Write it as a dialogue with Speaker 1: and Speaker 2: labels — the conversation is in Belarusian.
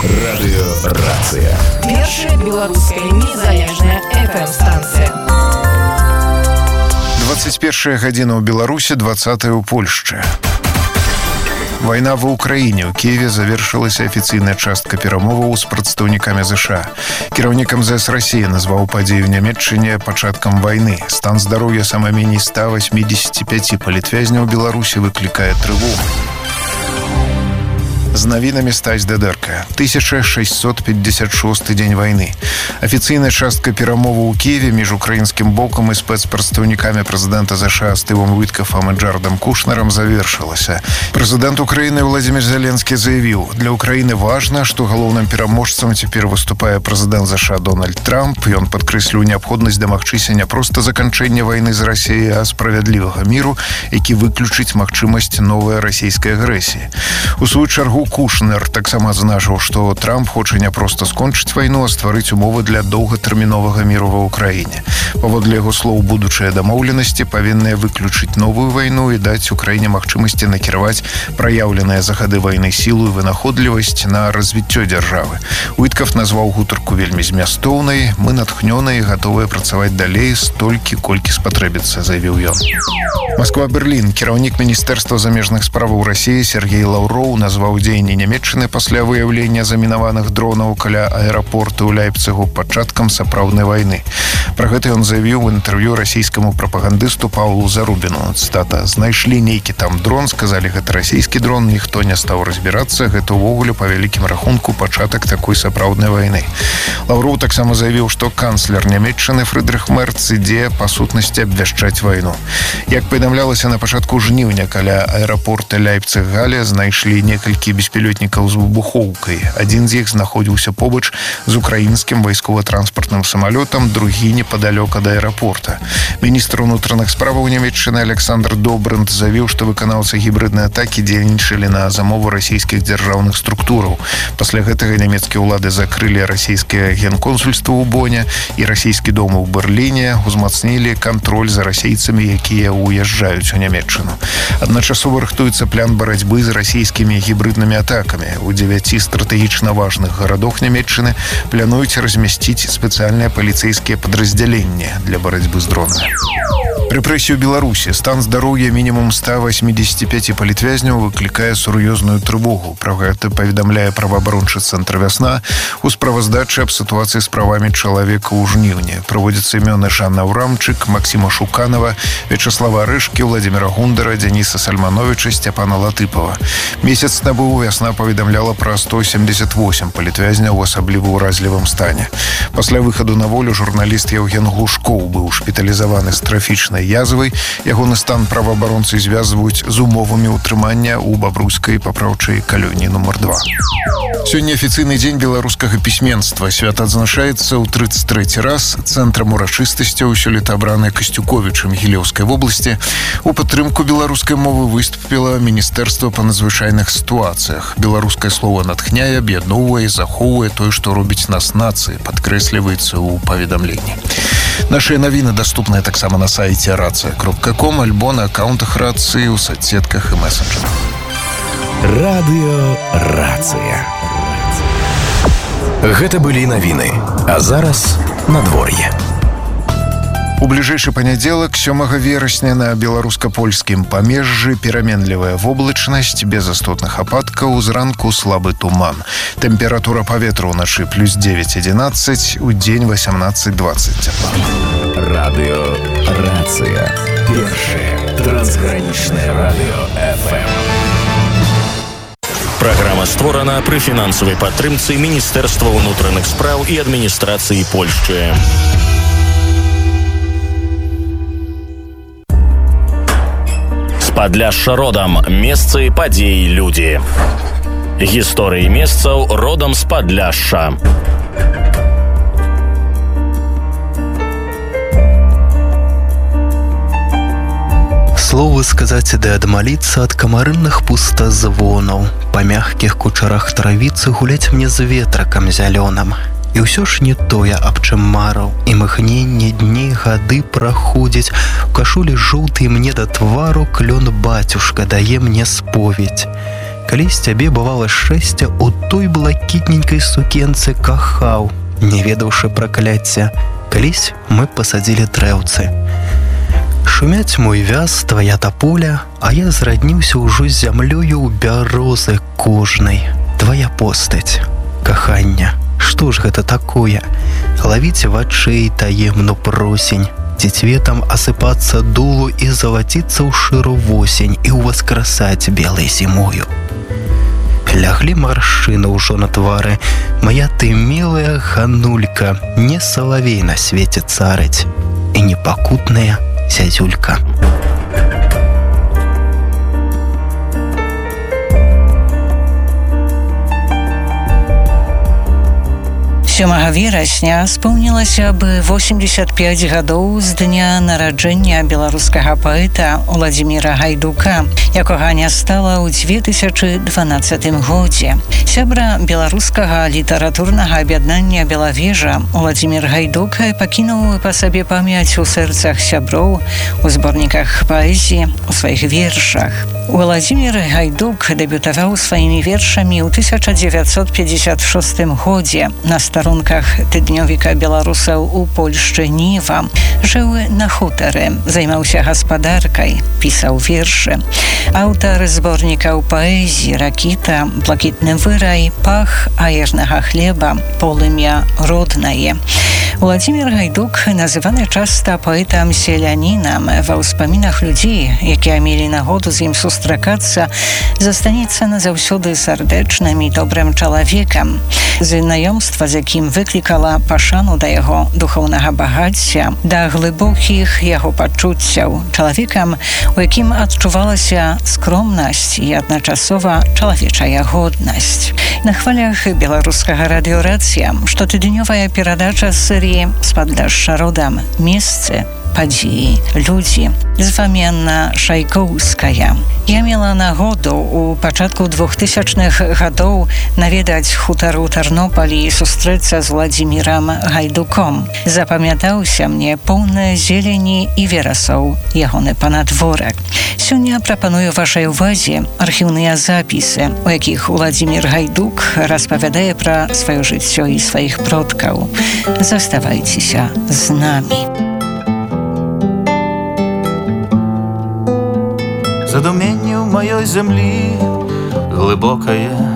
Speaker 1: Радыёрацыя.
Speaker 2: Першая беларуская незалежная FM-станцыя.
Speaker 3: 21 гадзіна ў Беларусі, 20 ў Польшчы. Вайна ва ўкраіне. У Киеве завершылася афіцыйная частка перамоваў з прадстаўнікамі ЗША. Кіраўнік МЗС Расіі назваў падзею ў Нямецчыне пачаткам вайны. Стан здароўя сама меней 185 палітвязняў Беларусі выклікае трывогу. З навінамі Стась Дедерка. 1656 дзень вайны. Афіцыйная частка перамоваў у Киеве між украінскім бокам і спецпрадстаўнікамі прэзідэнта ЗША Стывом Уіткафам і Джарэдам Кушнерам завершылася. Прэзідэнт Украіны Владзімір Зеленскі заявіў: «Для Украіны важна, што галоўным пераможцам цяпер выступае прэзідэнт ЗША Дональд Трамп». Ён падкрэсліў неабходнасць дамагчыся не проста заканчэння вайны з Расіяй, а справядлівага міру, які выключыць магчымасць новай расійскай агрэсіі. У сваю чаргу Кушнер таксама адзначыў, што Трамп хоча не проста скончыць вайну, а стварыць умовы для доўгатэрміновага міру ва ўкраіне. Паводле яго слоў, будучыя дамоўленасці павінныя выключыць новую вайну і даць Украіне магчымасці накіраваць праяўленыя за гады вайны сілу і вынаходлівасць на развіццё дзяржавы. Уіткаф назваў гутарку вельмі змястоўнай. «Мы натхнёныя і гатовыя працаваць далей столькі, колькі спатрэбіцца», заявіў ён. Москва-Берлін. Кіраўнік Міністэрства замежных справаў Расіі Сергей Лаўроў назваў дзеянні Нямецчыны пасля выяўлення замінаваных дронаў каля аэрапорту ў Ляйпцыгу пачаткам сапраўднай вайны. Пра гэта ён заявіў у інтэрв'ю расійскаму прапагандысту Паўлу Зарубіну. Цытата: «Знайшлі нейкі там дрон, сказалі, гэта расійскі дрон, ніхто не стаў разбірацца, гэта ўвогуле па вялікім рахунку пачатак такой сапраўднай вайны». Лаўроў таксама заявіў, што канцлер Нямецчыны Фрыдрых Мерц ідзе па сутнасці абвяшчаць вайну. Як паведамлялася, на пачатку жніўня каля аэрапорта Ляйпцыг-Гале знайшлі некалькі беспілётнікаў з выбухоўкай. Адзін з іх знаходзіўся побач з украінскім вайскова-транспартным самалётам, другі непадалёк ад аэрапорта. Міністр унутраных справаў Нямецчыны Александр Добрынд заявіў, што выканаўцы гібрыднай атакі дзейнічалі на замову расійскіх дзяржаўных структураў. Пасля гэтага нямецкія ўлады закрылі расійскае генконсульства ў Боне і расійскі дом у Берліне, узмацнілі кантроль за расейцамі, якія ўязджаюць у Нямецчыну. Адначасова рыхтуецца план барацьбы з расійскімі гібрыднымі атакамі. У 9 стратэгічна важных гарадах Нямецчыны плануюць размясціць спецыяльныя паліцэйскія падраздзяленні для барацьбы з дронамі. Рэпрэсіі ў Беларусі. Стан здароўя мінімум 185 палітвязняў выклікае сур'ёзную трывогу. Пра гэта паведамляе праваабарончы цэнтр «Вясна» у справаздачы аб сітуацыі з правамі чалавека ў жніўні. Праводзяцца імёны Жанна Ўрамчык, Максіма Шуканова, Вячаслава Арышкі, Владзіміра Гундара, Дзяніса Сальмановіча, Сцяпана Латыпава. Месяц таму «Вясна» паведамляла пра 178 палітвязняў у асабліва ўразлівым стане. Пасля выхаду на волю журналіст Яўген Глушкоў быў шпіталізаваны з трафічнай язвай. Ягоны стан праваабаронцы звязваюць з умовамі ўтрымання ў бабруйскай папраўчай калоніі нумар 2. Сёння афіцыйны дзень беларускага пісьменства. Свята адзначаецца ў 33 раз. Цэнтрам урачыстасцяў сёлета абраныя Касцюковічам Гілеўскай вобласці. У падтрымку беларускай мовы выступіла Міністэрства па надзвычайных сітуацыях. Беларускае слова натхняе, аб'ядноўвае, захоўвае тое, што робіць нас нацыяй, падкрэсліваецца ў паведамленні. Нашыя навіны даступныя таксама на сайце рацыя.ком, альбо на аккаунтах рацыі ў соцсетках і месенджерах.
Speaker 1: Радыёрацыя. Гэта былі навіны. А зараз надвор'е.
Speaker 3: У бліжэйшы панядзелак, 7 верасня, на беларуска-польскім памежжы пераменлівая воблачнасць, без істотных ападкаў, зранку слабы туман. Тэмпература паветра ўначы +9-11, у дзень 18-20 цяпла.
Speaker 1: Радыёрацыя. Першае трансгранічнае радыё FM. Праграма створана пры фінансавай падтрымцы Міністэрства ўнутраных спраў і адміністрацыі Польшчы. Падляшша родам. Месцы, падзеі, людзі. Гісторыі месцаў родам з Падляшша.
Speaker 4: Словы сказаць ды адмаліцца ад камарынных пустазвонаў. Па мягкіх кучарах травіцы гуляць мне з ветракам зялёным. І ўсё ж не тое, аб чым мараў. Імгненне дні гады праходзіць. У кашулі жоўтай мне да твару клён бацюшка дае мне споведь. Калісь цябе бывала шчасця у той блакітненькай сукенцы кахаў, не ведаўшы пракляцця. Калісь мы пасадзілі дрэўцы. Шумяць мой вяз, твая таполя, а я зрадніўся ўжо з зямлёю ў бярозы кожнай. Твая постаць, кахання, што ж гэта такое? Лавіць вачэй таемну просень, ці цветам асыпацца дулу і залаціцца ў шыру восень і ўваскрасаць белай зімою. Ляглі маршчыны ўжо на твары, моя ты мілая ганулька, не салавей на свеце царыць і непакутная зязюлька.
Speaker 5: Сёмага верасня споўнілася б 85 гадоў з дня нараджэння беларускага паэта Уладзіміра Гайдука, якога не стала ў 2012 годзе. Сябра беларускага літаратурнага аб'яднання «Белавежа» Уладзімір Гайдук пакінуў па сабе памяць у сэрцах сяброў, у зборніках паэзіі, у сваіх вершах. Уладзімір Гайдук дэбютаваў сваімі вершамі ў 1956 годзе на старонках тыднёвіка беларусаў у Польшчы Ніва. Жыў на хутары, займаўся гаспадаркай, пісаў вершы. Аўтар зборнікаў паэзіі «Ракіта», «Блакітны вырай», «Пах аернага хлеба», «Полымя роднае». Уладзімір Гайдук называны часта паэтам-селянінам. Ва ўспамінах людзей, якія мелі нагоду з ім сустракацца, застанецца назаўсёды сардэчным і добрым чалавекам. Знаёмства, з якім выклікала пашану да яго духоўнага багацця, да глыбокіх яго пачуццяў, чалавекам, у якім адчувалася скромнасць і адначасова чалавечая годнасць. На хвалях беларускага радыёрацыя штотыднёвая перадача з серыі «З-пад родам. Месцы, падзеі, людзі». З вамі Анна Шайкоўская. Я мела нагоду у пачатку 2000-х гадоў наведаць хутар у Тарнопалі і сустрэцца з Уладзімірам Гайдуком. Запамятаўся мне поўны зелені і верасоў ягоны панадворак. Сёння прапаную вашай увазе архіўныя запісы, у якіх Уладзімір Гайдук распавядае пра сваё жыццё і сваіх продкаў. Заставайцеся з намі.
Speaker 6: Задуменне ў маёй зямлі глыбокае